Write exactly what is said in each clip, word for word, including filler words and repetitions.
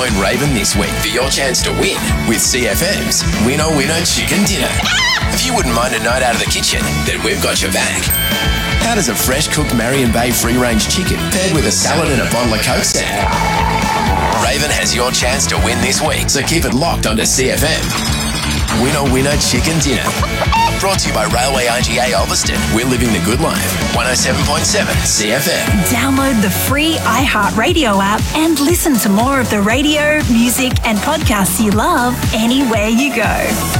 Join Raven this week for your chance to win with C F M's Winner Winner Chicken Dinner. If you wouldn't mind a night out of the kitchen, then we've got your back. How does a fresh cooked Marion Bay free-range chicken paired with a salad and a bottle of Coke sound? Raven has your chance to win this week, so keep it locked onto C F M. Winner Winner Chicken Dinner. Brought to you by Railway I G A Ulverston. We're living the good life. one oh seven point seven C F M. Download the free iHeartRadio app and listen to more of the radio, music and podcasts you love anywhere you go.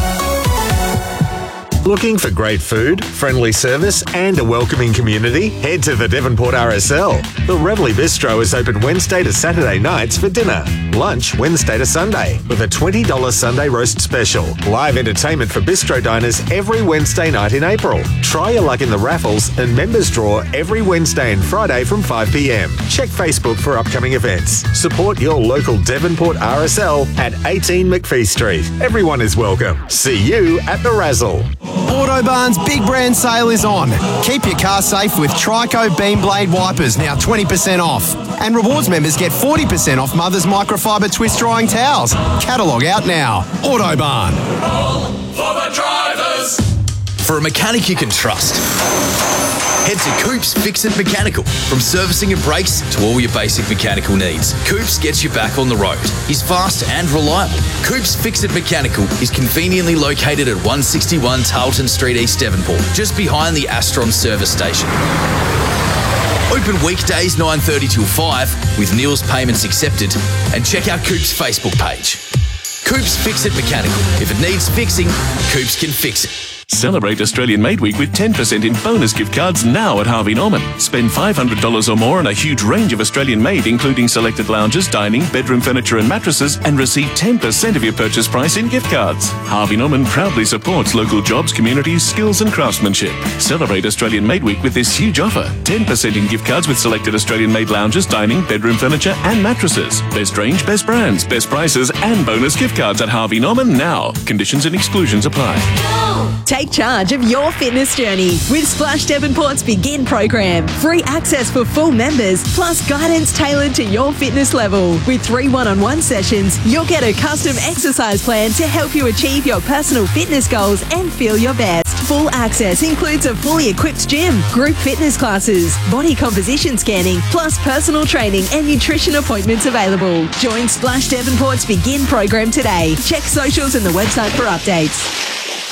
Looking for great food, friendly service and a welcoming community? Head to the Devonport R S L. The Reveley Bistro is open Wednesday to Saturday nights for dinner. Lunch Wednesday to Sunday with a twenty dollars Sunday roast special. Live entertainment for bistro diners every Wednesday night in April. Try your luck in the raffles and members draw every Wednesday and Friday from five p.m. Check Facebook for upcoming events. Support your local Devonport R S L at eighteen McPhee Street. Everyone is welcome. See you at the Razzle. Autobarn's big brand sale is on. Keep your car safe with Trico Beam Blade wipers, now twenty percent off. And rewards members get forty percent off Mother's microfiber twist drying towels. Catalogue out now. Autobarn. For the drivers. For a mechanic you can trust, head to Coops Fix It Mechanical. From servicing your brakes to all your basic mechanical needs, Coops gets you back on the road. He's fast and reliable. Coops Fix It Mechanical is conveniently located at one sixty-one Tarleton Street, East Devonport, just behind the Astron service station. Open weekdays nine thirty till five with Neil's payments accepted, and check out Coops' Facebook page. Coops Fix It Mechanical. If it needs fixing, Coops can fix it. Celebrate Australian Made Week with ten percent in bonus gift cards now at Harvey Norman. Spend five hundred dollars or more on a huge range of Australian made, including selected lounges, dining, bedroom furniture and mattresses, and receive ten percent of your purchase price in gift cards. Harvey Norman proudly supports local jobs, communities, skills and craftsmanship. Celebrate Australian Made Week with this huge offer. ten percent in gift cards with selected Australian made lounges, dining, bedroom furniture and mattresses. Best range, best brands, best prices and bonus gift cards at Harvey Norman now. Conditions and exclusions apply. Take charge of your fitness journey with Splash Devonport's Begin program. Free access for full members, plus guidance tailored to your fitness level. With three one-on-one sessions, you'll get a custom exercise plan to help you achieve your personal fitness goals and feel your best. Full access includes a fully equipped gym, group fitness classes, body composition scanning, plus personal training and nutrition appointments available. Join Splash Devonport's Begin program today. Check socials and the website for updates.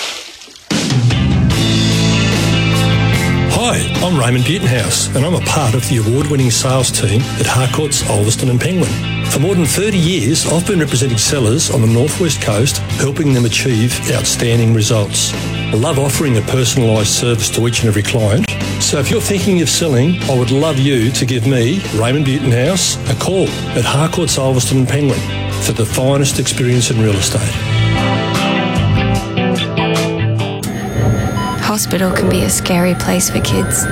Hi, I'm Raymond Butenhouse and I'm a part of the award-winning sales team at Harcourts, Ulverston and Penguin. For more than thirty years, I've been representing sellers on the Northwest Coast, helping them achieve outstanding results. I love offering a personalised service to each and every client. So if you're thinking of selling, I would love you to give me, Raymond Butenhouse, a call at Harcourts, Ulverston and Penguin for the finest experience in real estate. Hospital can be a scary place for kids.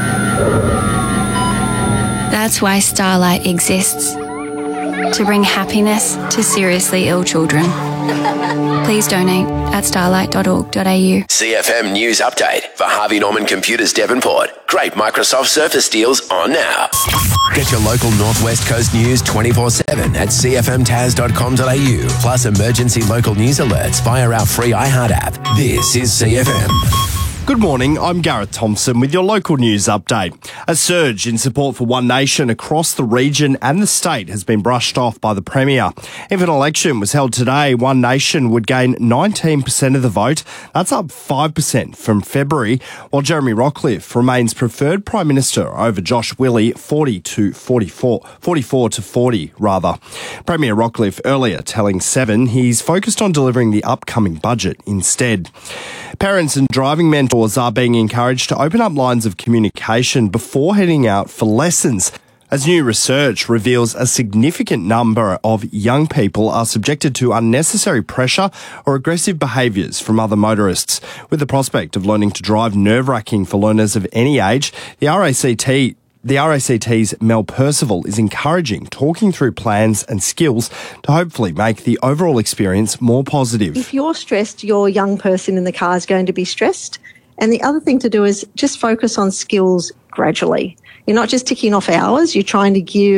That's why Starlight exists, to bring happiness to seriously ill children. Please donate at starlight dot org dot a u. C F M News Update for Harvey Norman Computers Devonport. Great Microsoft Surface deals on now. Get your local Northwest Coast news twenty-four seven at c f m taz dot com dot a u. Plus emergency local news alerts via our free iHeart app. This is C F M. Good morning, I'm Gareth Thompson with your local news update. A surge in support for One Nation across the region and the state has been brushed off by the Premier. If an election was held today, One Nation would gain nineteen percent of the vote. That's up five percent from February, while Jeremy Rockliff remains preferred Prime Minister over Josh Willey, forty to forty-four, forty-four to forty rather. Premier Rockliff earlier telling Seven he's focused on delivering the upcoming budget instead. Parents and driving mentors are being encouraged to open up lines of communication before heading out for lessons, as new research reveals a significant number of young people are subjected to unnecessary pressure or aggressive behaviours from other motorists. With the prospect of learning to drive nerve-wracking for learners of any age, the R A C T The R A C T's Mel Percival is encouraging talking through plans and skills to hopefully make the overall experience more positive. If you're stressed, your young person in the car is going to be stressed. And the other thing to do is just focus on skills gradually. You're not just ticking off hours, you're trying to give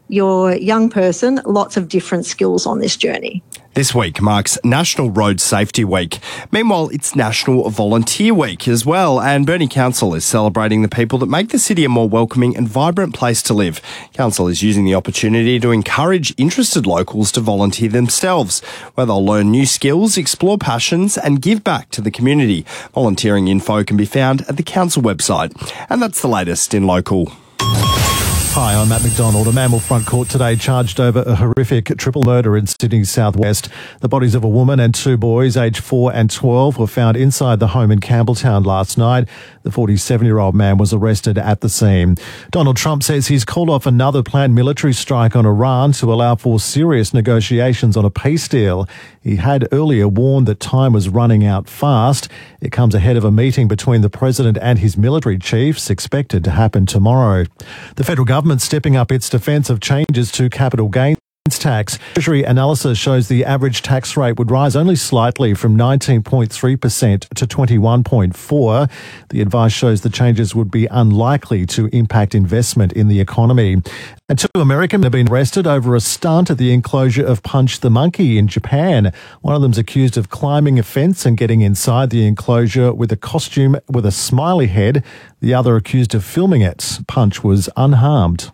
your young person lots of different skills on this journey. This week marks National Road Safety Week. Meanwhile, it's National Volunteer Week as well, and Burnie Council is celebrating the people that make the city a more welcoming and vibrant place to live. Council is using the opportunity to encourage interested locals to volunteer themselves, where they'll learn new skills, explore passions and give back to the community. Volunteering info can be found at the council website. And that's the latest in local. Hi, I'm Matt McDonald. A man will front court today charged over a horrific triple murder in Sydney's southwest. The bodies of a woman and two boys, aged four and twelve, were found inside the home in Campbelltown last night. The forty-seven-year-old man was arrested at the scene. Donald Trump says he's called off another planned military strike on Iran to allow for serious negotiations on a peace deal. He had earlier warned that time was running out fast. It comes ahead of a meeting between the president and his military chiefs expected to happen tomorrow. The federal government stepping up its defence of changes to capital gains tax. Treasury analysis shows the average tax rate would rise only slightly from nineteen point three percent to twenty-one point four percent. The advice shows the changes would be unlikely to impact investment in the economy. And two Americans have been arrested over a stunt at the enclosure of Punch the Monkey in Japan. One of them's accused of climbing a fence and getting inside the enclosure with a costume with a smiley head. The other accused of filming it. Punch was unharmed.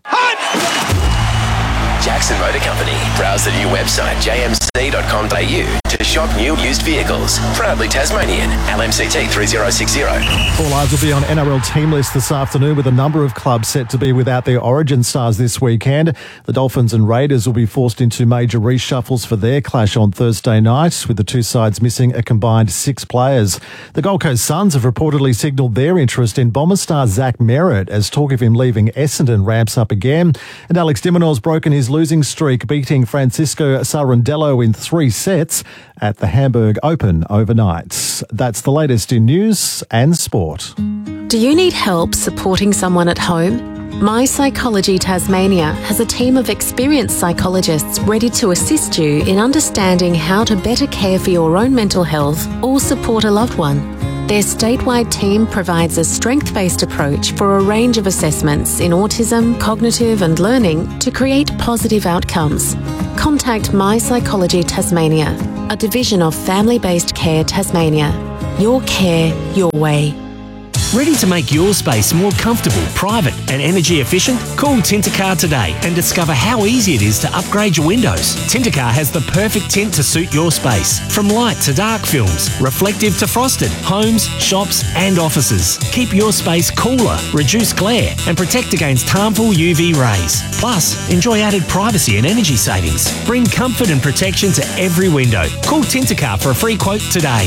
Jackson Motor Company. Browse the new website j m c dot com dot a u to shop new used vehicles. Proudly Tasmanian. L M C T three zero six zero. All eyes will be on N R L team list this afternoon, with a number of clubs set to be without their origin stars this weekend. The Dolphins and Raiders will be forced into major reshuffles for their clash on Thursday night, with the two sides missing a combined six players. The Gold Coast Suns have reportedly signalled their interest in Bomber star Zach Merritt as talk of him leaving Essendon ramps up again. And Alex de Minaur's broken his losing streak, beating Francisco Sarandello in three sets at the Hamburg Open overnight. That's the latest in news and sport. Do you need help supporting someone at home? My Psychology Tasmania has a team of experienced psychologists ready to assist you in understanding how to better care for your own mental health or support a loved one. Their statewide team provides a strength-based approach for a range of assessments in autism, cognitive and learning to create positive outcomes. Contact My Psychology Tasmania, a division of Family-Based Care Tasmania. Your care, your way. Ready to make your space more comfortable, private and energy efficient? Call Tintercar today and discover how easy it is to upgrade your windows. Tintercar has the perfect tint to suit your space. From light to dark films, reflective to frosted, homes, shops and offices. Keep your space cooler, reduce glare and protect against harmful U V rays. Plus, enjoy added privacy and energy savings. Bring comfort and protection to every window. Call Tintercar for a free quote today.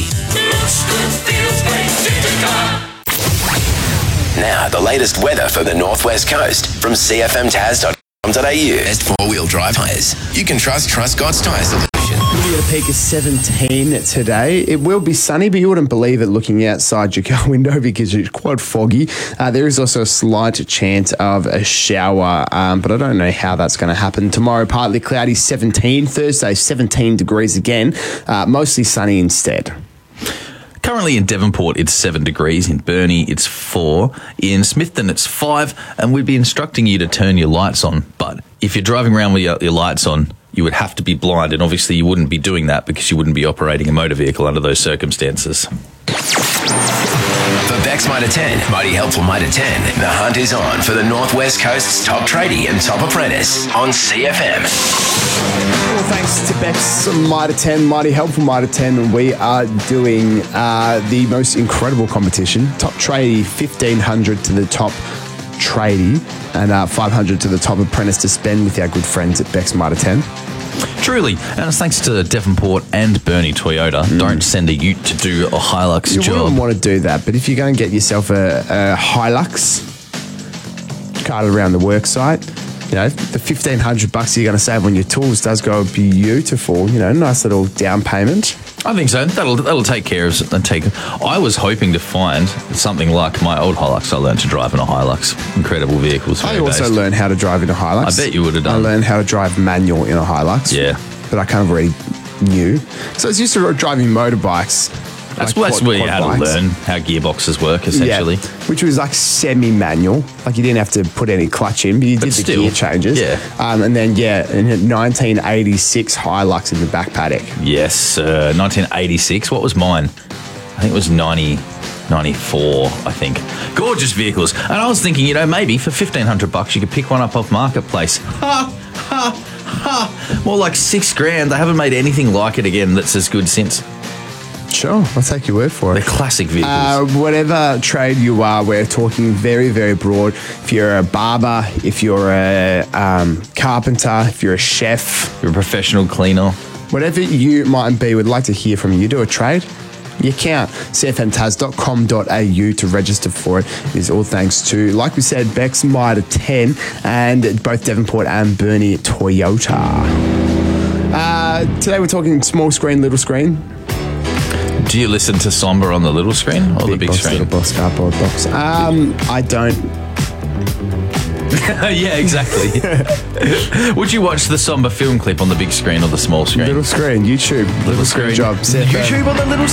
Now, the latest weather for the Northwest Coast from c f m taz dot com dot a u. Best four-wheel drive tyres. You can trust Truscott's Tyre Solution. We'll be at a peak of seventeen today. It will be sunny, but you wouldn't believe it looking outside your car window because it's quite foggy. Uh, there is also a slight chance of a shower, um, but I don't know how that's going to happen. Tomorrow, partly cloudy, seventeen. Thursday, seventeen degrees again. Uh, mostly sunny instead. Currently in Devonport, it's seven degrees. In Burnie, it's four. In Smithton, it's five. And we'd be instructing you to turn your lights on. But if you're driving around with your, your lights on, you would have to be blind. And obviously you wouldn't be doing that because you wouldn't be operating a motor vehicle under those circumstances. For Bex Mitre ten, Mighty Helpful Mitre ten, the hunt is on for the Northwest Coast's top tradie and top apprentice on C F M. Well, thanks to Bex Mitre ten, Mighty Helpful Mitre ten, we are doing uh, the most incredible competition. Top tradie, fifteen hundred to the top tradie and uh, five hundred to the top apprentice to spend with our good friends at Bex Mitre ten. Truly, and it's thanks to Devonport and Burnie Toyota. Mm. Don't send a ute to do a Hilux you job. You wouldn't want to do that, but if you're going to get yourself a, a Hilux, carted around the work site, you know, the fifteen hundred bucks you're going to save on your tools does go beautiful. You know, nice little down payment. I think so. That'll that'll take care of it. Take. I was hoping to find something like my old Hilux. I learned to drive in a Hilux. Incredible vehicles. I also based. learned how to drive in a Hilux. I bet you would have done. I learned how to drive manual in a Hilux. Yeah, but I kind of already knew. So I was used to driving motorbikes. That's, like that's quad- where you quad had to bikes. learn how gearboxes work, essentially. Yeah, which was like semi-manual. Like you didn't have to put any clutch in, but you But did the still, gear changes. yeah. Um, and then, yeah, in nineteen eighty-six Hilux in the back paddock. Yes, uh, nineteen eighty-six. What was mine? I think it was ninety, ninety-four, I think. Gorgeous vehicles. And I was thinking, you know, maybe for fifteen hundred bucks you could pick one up off Marketplace. Ha, ha, ha. More like six grand. They haven't made anything like it again that's as good since. Sure, I'll take your word for it. They're classic vehicles. Uh, whatever trade you are, we're talking very, very broad. If you're a barber, if you're a um, carpenter, if you're a chef, you're a professional cleaner, whatever you might be, we'd like to hear from you. Do a trade. You can. c f m taz dot com dot a u to register for it. It is all thanks to, like we said, Bex Mitre ten and both Devonport and Burnie Toyota. Uh, today we're talking small screen, little screen. Do you listen to Somber on the little screen or the big box, screen? Little box, cardboard box. Um, I don't. Yeah, exactly. Would you watch the Somber film clip on the big screen or the small screen? Little screen, YouTube. Little, Little screen screen. job. C F M. YouTube on the little